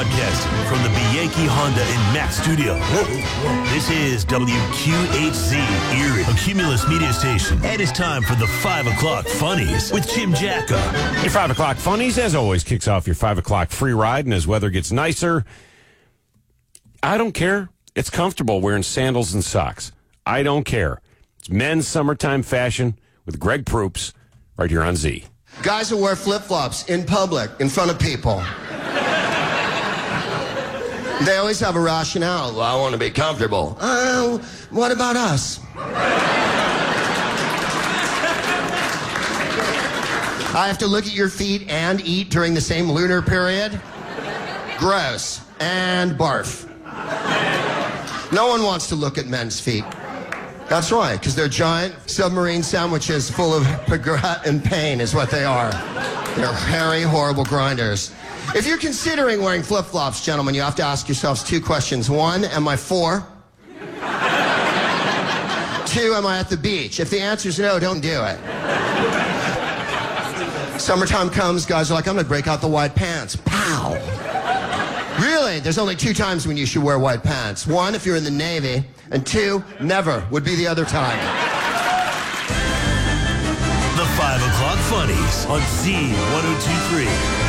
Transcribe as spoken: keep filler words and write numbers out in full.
Broadcasting from the Bianchi Honda in Mac Studio. This is W Q H Z Erie, a Cumulus media station. And it's time for the five o'clock Funnies with Jim Jacka. Your five o'clock Funnies, as always, kicks off your five o'clock free ride. And as weather gets nicer, I don't care. It's comfortable wearing sandals and socks. I don't care. It's men's summertime fashion with Greg Proops right here on Z. Guys who wear flip-flops in public, in front of people. They always have a rationale. Well, I want to be comfortable. Oh, uh, what about us? I have to look at your feet and eat during the same lunar period? Gross. And barf. No one wants to look at men's feet. That's right, because they're giant submarine sandwiches full of regret and pain is what they are. They're hairy, horrible grinders. If you're considering wearing flip-flops, gentlemen, you have to ask yourselves two questions. One, am I four? Two, am I at the beach? If the answer is no, don't do it. Summertime comes, guys are like, I'm going to break out the white pants. Pow! Really? There's only two times when you should wear white pants. One, if you're in the Navy, and two, never would be the other time. The five o'clock Funnies on Z one oh two three.